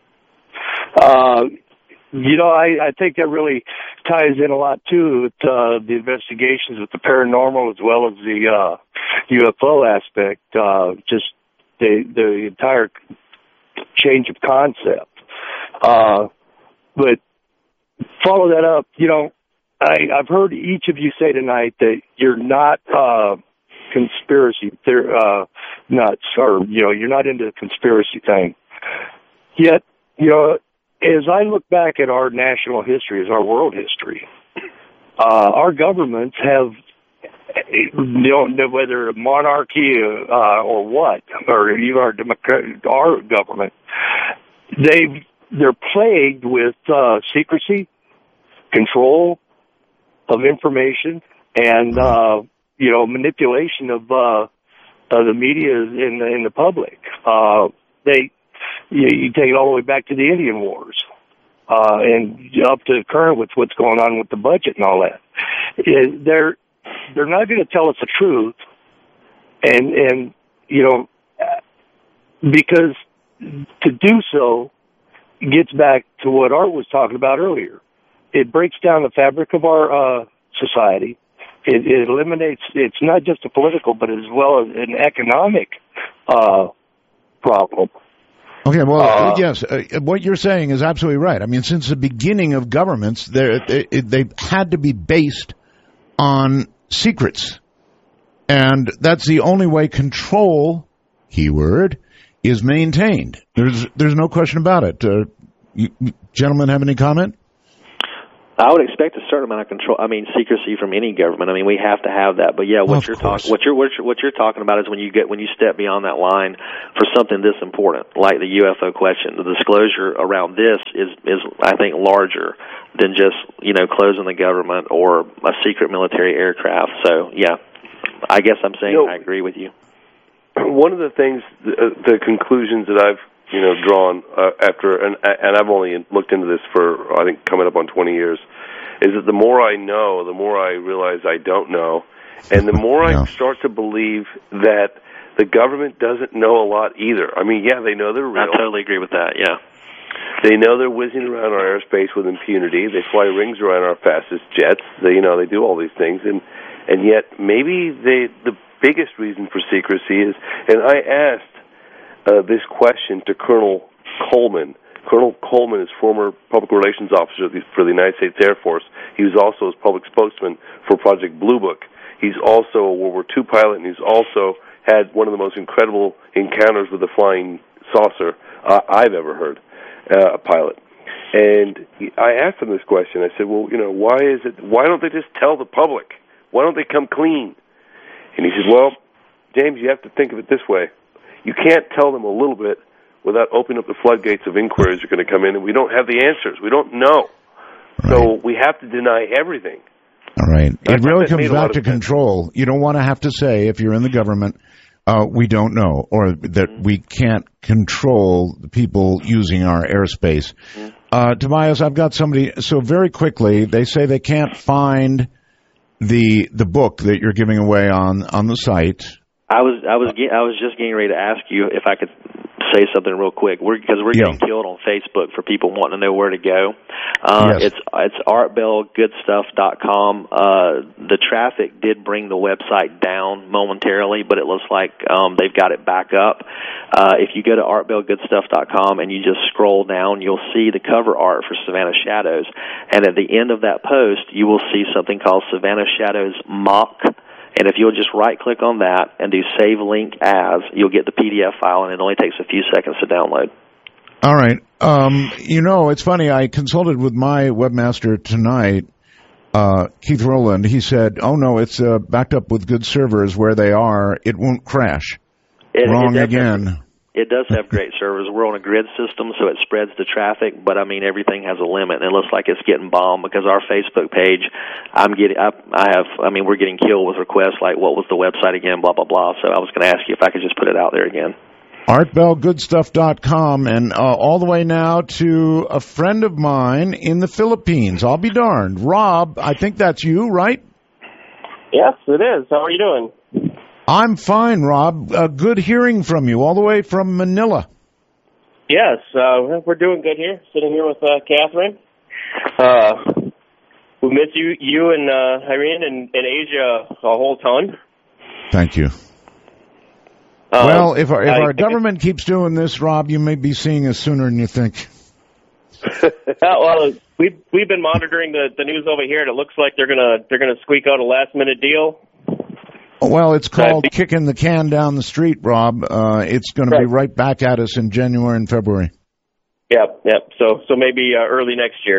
Uh, you know, I, I think that really ties in a lot, too, with uh, the investigations with the paranormal as well as the uh, U F O aspect, uh, just the, the entire change of concept. Uh, but follow that up, you know, I, I've heard each of you say tonight that you're not uh, conspiracy uh, nuts, or, you know, you're not into the conspiracy thing. Yet, you know, as I look back at our national history, as our world history, uh, our governments have, you know, whether monarchy uh, or what, or even our, democratic, our government, they've, they're plagued with uh, secrecy, control of information, and, uh, you know, manipulation of, uh, of the media in, in the public. Uh, they... You, you take it all the way back to the Indian Wars, uh, and up to current with what's going on with the budget and all that. It, they're they're not going to tell us the truth, and and you know, because to do so gets back to what Art was talking about earlier. It breaks down the fabric of our uh, society. It, it eliminates. It's not just a political, but as well as an economic uh, problem. Okay, well, uh, yes, uh, what you're saying is absolutely right. I mean, since the beginning of governments, they they've had to be based on secrets. And that's the only way control, keyword, is maintained. There's there's no question about it. Uh, you, gentlemen, have any comment? I would expect a certain amount of control. I mean, secrecy from any government. I mean, we have to have that. But yeah, what of you're course. talking, what you're, what you're what you're talking about is when you get when you step beyond that line for something this important, like the U F O question. The disclosure around this is is I think larger than just you know closing the government or a secret military aircraft. So yeah, I guess I'm saying you know, I agree with you. One of the things, the, the conclusions that I've you know, drawn uh, after, and and I've only looked into this for, I think, coming up on twenty years, is that the more I know, the more I realize I don't know, and the more yeah. I start to believe that the government doesn't know a lot either. I mean, yeah, they know they're real. I totally agree with that, yeah. They know they're whizzing around our airspace with impunity. They fly rings around our fastest jets. They, you know, they do all these things, and and yet maybe they, the biggest reason for secrecy is, and I asked Uh, this question to Colonel Coleman. Colonel Coleman is former public relations officer for the United States Air Force. He was also his public spokesman for Project Blue Book. He's also a World War Two pilot, and he's also had one of the most incredible encounters with a flying saucer uh, I've ever heard, uh, a pilot. And he, I asked him this question. I said, well, you know, why is it, why don't they just tell the public? Why don't they come clean? And he said, well, James, you have to think of it this way. You can't tell them a little bit without opening up the floodgates of inquiries that are going to come in, and we don't have the answers. We don't know. Right. So we have to deny everything. All right. It really comes back to control. You don't want to have to say, if you're in the government, uh, we don't know, or that mm-hmm. we can't control the people using our airspace. Mm-hmm. Uh, Tobias, I've got somebody, so very quickly, they say they can't find the the book that you're giving away on, on the site. I was I was I was just getting ready to ask you if I could say something real quick. We're because we're getting yeah. killed on Facebook for people wanting to know where to go. Uh, yes. It's it's art bell good stuff dot com. Uh, the traffic did bring the website down momentarily, but it looks like um, they've got it back up. Uh, if you go to art bell good stuff dot com and you just scroll down, you'll see the cover art for Savannah Shadows, and at the end of that post, you will see something called Savannah Shadows Mock. And if you'll just right-click on that and do Save Link As, you'll get the P D F file, and it only takes a few seconds to download. All right. Um, you know, it's funny. I consulted with my webmaster tonight, uh, Keith Rowland. He said, oh, no, it's uh, backed up with good servers where they are. It won't crash. It, Wrong it again. It does have great servers. We're on a grid system, so it spreads the traffic, but, I mean, everything has a limit, and it looks like it's getting bombed because our Facebook page, I'm getting, I, I have, I mean, we're getting killed with requests like, what was the website again, blah, blah, blah. So I was going to ask you if I could just put it out there again. art bell good stuff dot com, and uh, all the way now to a friend of mine in the Philippines. I'll be darned. Rob, I think that's you, right? Yes, it is. How are you doing? I'm fine, Rob. Uh, good hearing from you, all the way from Manila. Yes, uh, we're doing good here, sitting here with uh, Catherine. Uh, we miss you, you and uh, Irene and, and Asia a whole ton. Thank you. Uh, well, if our, if I, our government keeps doing this, Rob, you may be seeing us sooner than you think. Well, we've we've been monitoring the, the news over here, and it looks like they're gonna they're gonna squeak out a last minute deal. Well, it's called uh, kicking the can down the street, Rob. Uh, it's going right. to be right back at us in January and February. Yep, yep. So, so maybe uh, early next year.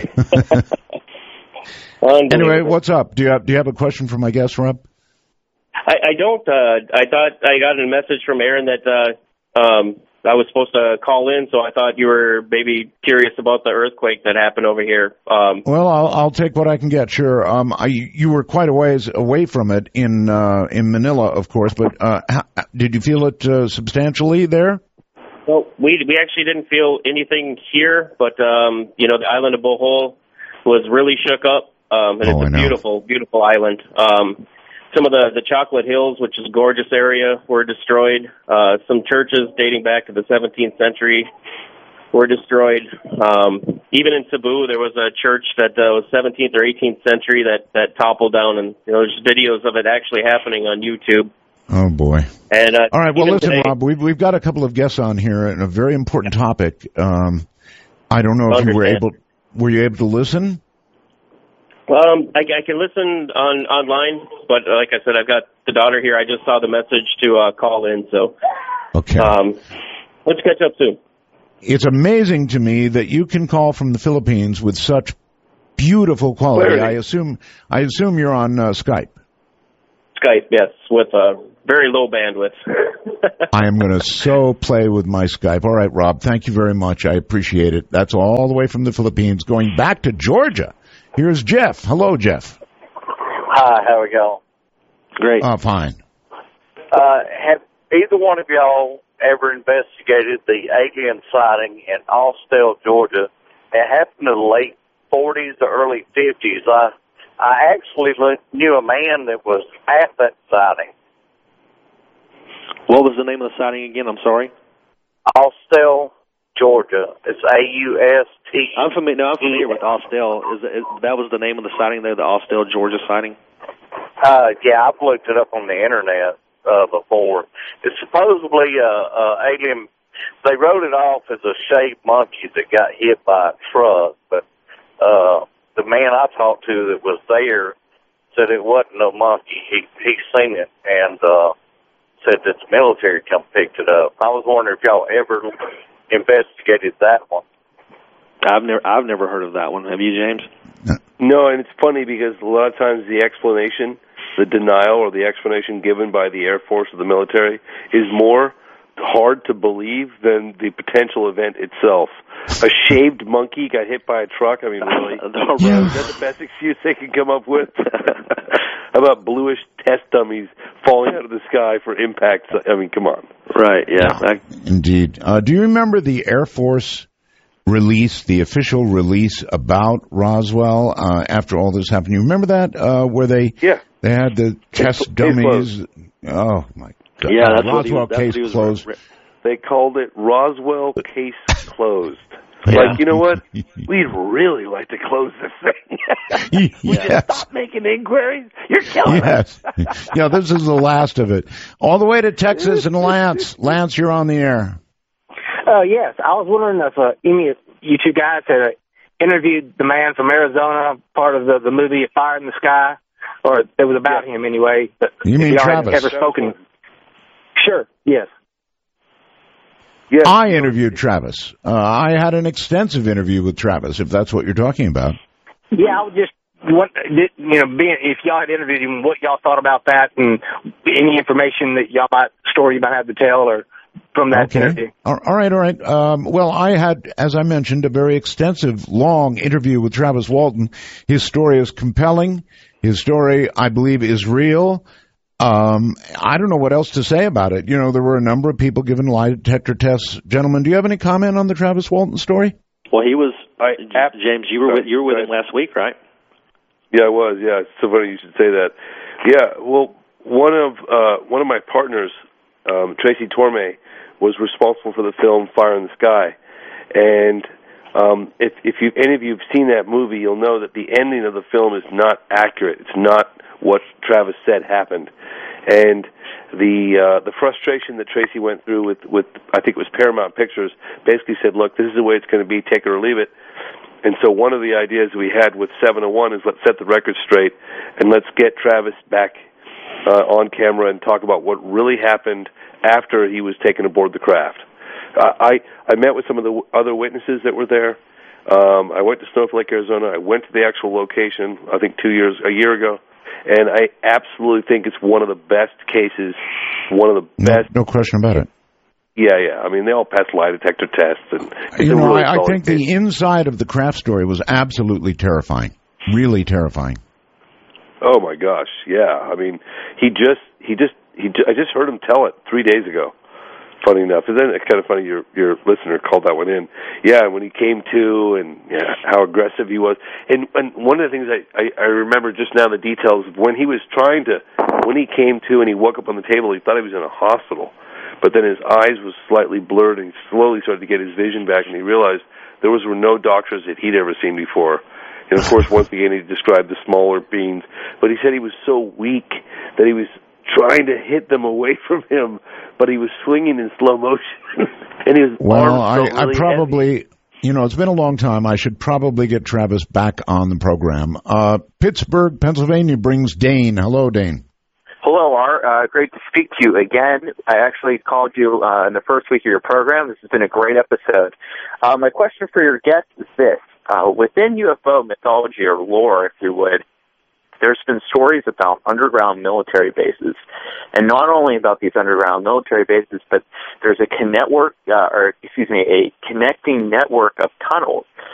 Anyway, what's up? Do you have Do you have a question for my guest, Rob? I, I don't. Uh, I thought I got a message from Aaron that uh, um, I was supposed to call in, so I thought you were maybe curious about the earthquake that happened over here. Um, well, I'll, I'll take what I can get. Sure. Um, I, you were quite a ways away from it in uh, in Manila, of course, but uh, how, did you feel it uh, substantially there? Well, we we actually didn't feel anything here, but um, you know, the island of Bohol was really shook up, um, and oh, it's a beautiful, beautiful island. Um, Some of the, the Chocolate Hills, which is a gorgeous area, were destroyed. Uh, some churches dating back to the seventeenth century were destroyed. Um, even in Cebu, there was a church that uh, was seventeenth or eighteenth century that, that toppled down, and you know, there's videos of it actually happening on YouTube. Oh, boy. And uh, all right, well, listen, today, Rob, we've, we've got a couple of guests on here and a very important topic. Um, I don't know if you were able, were you able to listen? Um, I, I can listen on online, but like I said, I've got the daughter here. I just saw the message to uh, call in, so okay. Um, let's catch up soon. It's amazing to me that you can call from the Philippines with such beautiful quality. Clarity. I assume I assume you're on uh, Skype. Skype, yes, with uh, very low bandwidth. I am going to so play with my Skype. All right, Rob, thank you very much. I appreciate it. That's all the way from the Philippines, going back to Georgia. Here's Jeff. Hello, Jeff. Hi, how we go? Great. Oh, fine. Uh, have either one of y'all ever investigated the alien sighting in Austell, Georgia? It happened in the late forties to early fifties. I I actually knew a man that was at that sighting. What was the name of the sighting again? I'm sorry. Austell, Georgia. It's A U S T. I'm familiar. No, I'm familiar with Austell. Is, is that was the name of the sighting there? The Austell, Georgia sighting. Uh, yeah, I've looked it up on the internet uh, before. It's supposedly a uh, uh, alien. They wrote it off as a shaved monkey that got hit by a truck, but uh, the man I talked to that was there said it wasn't no monkey. He he seen it and uh, said that the military come picked it up. I was wondering if y'all ever investigated that one. I've never I've never heard of that one. Have you, James? No, and it's funny because a lot of times the explanation, the denial or the explanation given by the Air Force or the military is more hard to believe than the potential event itself. A shaved monkey got hit by a truck? I mean, really? Yeah. Is that the best excuse they can come up with? How about bluish test dummies falling out of the sky for impacts? I mean, come on. Right, yeah. Indeed. Uh, do you remember the Air Force release, the official release about Roswell uh, after all this happened? You remember that, uh, where they yeah. they had the test dummies? Oh, my God. Yeah, that's Roswell what he, case that's what closed. Was, They called it Roswell case closed. Yeah. Like, you know what? We'd really like to close this thing. We Yes. just stop making inquiries. You're killing us. Yes. Yeah, this is the last of it. All the way to Texas and Lance. Lance, you're on the air. Uh, yes, I was wondering if uh, any of you two guys had uh, interviewed the man from Arizona, part of the, the movie Fire in the Sky, or it was about yeah. him anyway. But you mean y'all Travis? Ever spoken? Sure, yes. Yes. I interviewed Travis. Uh, I had an extensive interview with Travis, if that's what you're talking about. Yeah, I would just want, you know, being, if y'all had interviewed him, what y'all thought about that, and any information that y'all might, story you might have to tell, or from that okay. interview. All right, all right. Um, well, I had, as I mentioned, a very extensive, long interview with Travis Walton. His story is compelling. His story, I believe, is real. Um, I don't know what else to say about it. You know, there were a number of people given lie detector tests. Gentlemen, do you have any comment on the Travis Walton story? Well, he was, I, James, you were with, you were with him last week, right? Yeah, I was. Yeah, it's so funny you should say that. Yeah, well, one of uh, one of my partners, um, Tracy Torme, was responsible for the film Fire in the Sky, and um, if if you any of you have seen that movie, you'll know that the ending of the film is not accurate. It's not what Travis said happened, and the uh, the frustration that Tracy went through with with I think it was Paramount Pictures basically said, look, this is the way it's going to be, take it or leave it. And so one of the ideas we had with seven oh one is let's set the record straight and let's get Travis back uh, on camera and talk about what really happened after he was taken aboard the craft. Uh, I I met with some of the w- other witnesses that were there. Um, I went to Snowflake, Arizona. I went to the actual location, I think two years, a year ago. And I absolutely think it's one of the best cases, one of the no, best. No question about it. Yeah, yeah. I mean, they all pass lie detector tests. And you know, really I, I think case. the inside of the craft story was absolutely terrifying. Really terrifying. Oh, my gosh, yeah. I mean, he just, he just, he. I just heard him tell it three days ago. Funny enough. And then it's kind of funny your your listener called that one in. Yeah, when he came to and yeah, how aggressive he was. And and one of the things I, I, I remember just now, the details, when he was trying to, when he came to and he woke up on the table, he thought he was in a hospital. But then his eyes was slightly blurred and he slowly started to get his vision back, and he realized there was were no doctors that he'd ever seen before. And, of course, once again, he described the smaller beings. But he said he was so weak that he was trying to hit them away from him, but he was swinging in slow motion. And his well, arms I, really I probably, heavy. You know, it's been a long time. I should probably get Travis back on the program. Uh, Pittsburgh, Pennsylvania brings Dane. Hello, Dane. Hello, Art. Uh, great to speak to you again. I actually called you uh, in the first week of your program. This has been a great episode. Uh, my question for your guest is this. uh, within U F O mythology or lore, if you would, there's been stories about underground military bases, and not only about these underground military bases, but there's a network, uh, or excuse me, a connecting network of tunnels